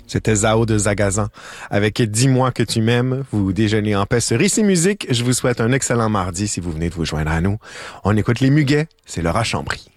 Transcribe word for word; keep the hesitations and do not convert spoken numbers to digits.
C'était Zao de Zagazan. Avec Dis-moi que tu m'aimes, vous déjeunez en paix sur Ici Musique. Je vous souhaite un excellent mardi si vous venez de vous joindre à nous. On écoute les Muguets, c'est Laura Chambry.